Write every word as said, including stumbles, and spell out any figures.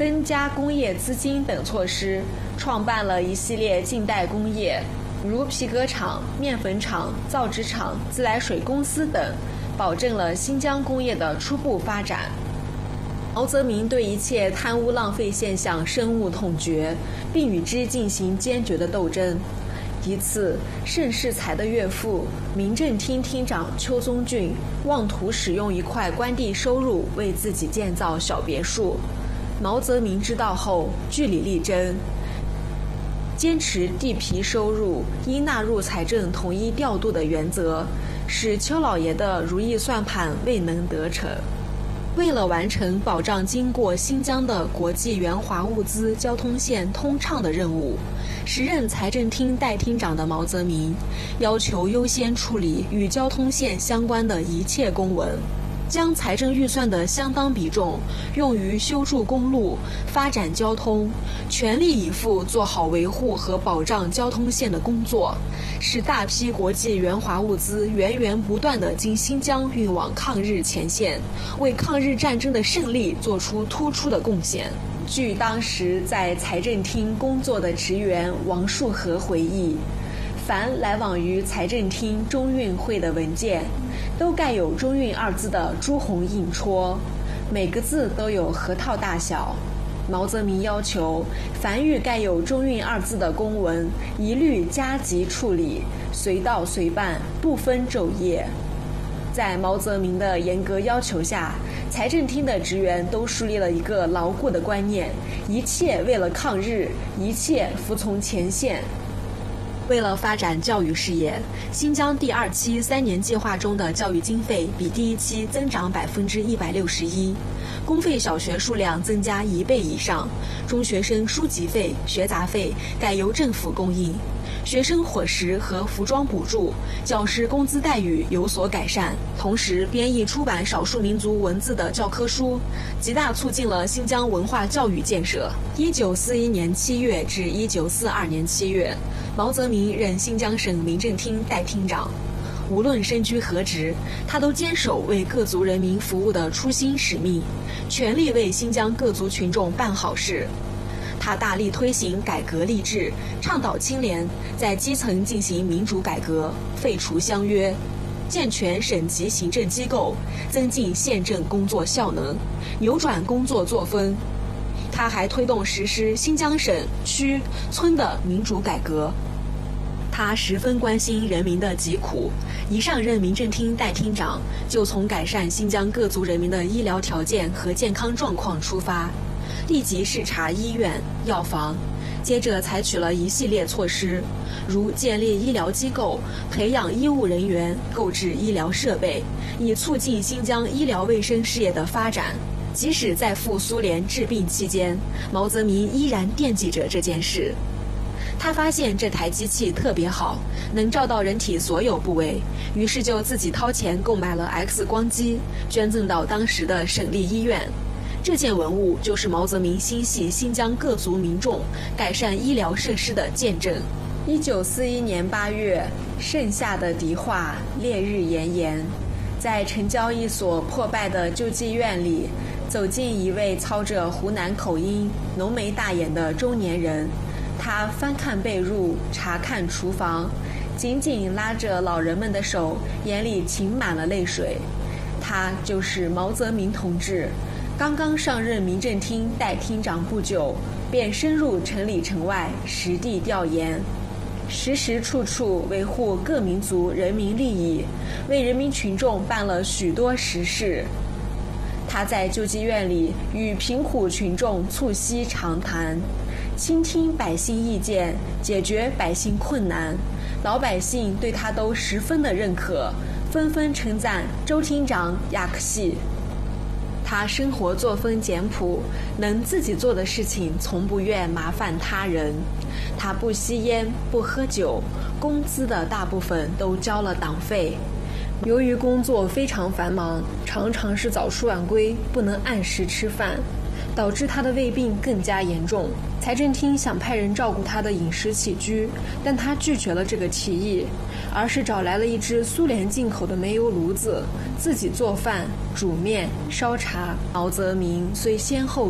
增加工业资金等措施，创办了一系列近代工业，如皮革厂、面粉厂、造纸厂、自来水公司等，保证了新疆工业的初步发展。毛泽民对一切贪污浪费现象深恶痛绝，并与之进行坚决的斗争。一次，盛世才的岳父民政厅厅长邱宗俊妄图使用一块官地收入为自己建造小别墅，毛泽民知道后据理力争，坚持地皮收入应纳入财政统一调度的原则，使邱老爷的如意算盘未能得逞。为了完成保障经过新疆的国际援华物资交通线通畅的任务，时任财政厅代厅长的毛泽民要求优先处理与交通线相关的一切公文，将财政预算的相当比重用于修筑公路、发展交通，全力以赴做好维护和保障交通线的工作，使大批国际援华物资源源不断地经新疆运往抗日前线，为抗日战争的胜利做出突出的贡献。据当时在财政厅工作的职员王树和回忆，凡来往于财政厅中运会的文件，都盖有中运二字的朱红印戳，每个字都有核桃大小。毛泽民要求凡遇盖有中运二字的公文，一律加急处理，随到随办，不分昼夜。在毛泽民的严格要求下，财政厅的职员都树立了一个牢固的观念：一切为了抗日，一切服从前线。为了发展教育事业，新疆第二期三年计划中的教育经费比第一期增长百分之一百六十一，公费小学数量增加一倍以上，中学生书籍费、学杂费改由政府供应，学生伙食和服装补助，教师工资待遇有所改善，同时编译出版少数民族文字的教科书，极大促进了新疆文化教育建设。一九四一年七月至一九四二年七月，毛泽民任新疆省民政厅代厅长。无论身居何职，他都坚守为各族人民服务的初心使命，全力为新疆各族群众办好事。他大力推行改革励志，倡导清廉，在基层进行民主改革，废除乡约，健全省级行政机构，增进县政工作效能，扭转工作作风。他还推动实施新疆省、区、村的民主改革。他十分关心人民的疾苦，一上任民政厅代厅长，就从改善新疆各族人民的医疗条件和健康状况出发，立即视察医院、药房，接着采取了一系列措施，如建立医疗机构、培养医务人员、购置医疗设备，以促进新疆医疗卫生事业的发展。即使在赴苏联治病期间，毛泽民依然惦记着这件事。他发现这台机器特别好，能照到人体所有部位，于是就自己掏钱购买了 X 光机，捐赠到当时的省立医院。这件文物就是毛泽民心系新疆各族民众、改善医疗设施的见证。一九四一年八月，盛夏的迪化，烈日炎炎，在城郊一所破败的救济院里，走进一位操着湖南口音、浓眉大眼的中年人。他翻看被褥，查看厨房，紧紧拉着老人们的手，眼里噙满了泪水。他就是毛泽民同志，刚刚上任民政厅代厅长不久，便深入城里城外，实地调研，时时处处维护各民族人民利益，为人民群众办了许多实事。他在救济院里与贫苦群众促膝长谈，倾听百姓意见，解决百姓困难，老百姓对他都十分的认可，纷纷称赞周厅长雅克西。他生活作风简朴，能自己做的事情从不愿麻烦他人。他不吸烟，不喝酒，工资的大部分都交了党费。由于工作非常繁忙，常常是早出晚归，不能按时吃饭，导致他的胃病更加严重。财政厅想派人照顾他的饮食起居，但他拒绝了这个提议，而是找来了一只苏联进口的煤油炉子，自己做饭、煮面、烧茶。毛泽民虽先后